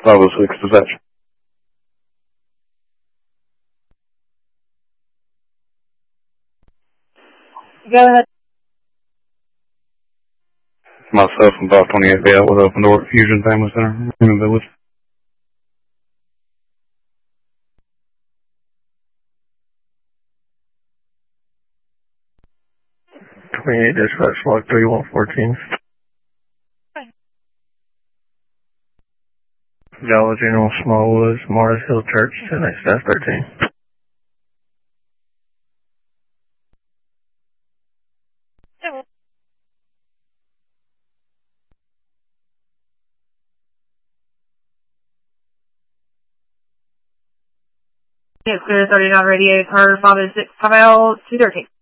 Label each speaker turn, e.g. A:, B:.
A: 506 dispatch.
B: Go ahead.
A: Myself and 528 out with Open Door Fusion Family Center in the village. 28 dispatch log 3114. Dollar General, Smallwoods, Mars Hill Church, 10X Staff 13.
B: It's clear 39 radios, heard 506, 5 L 213.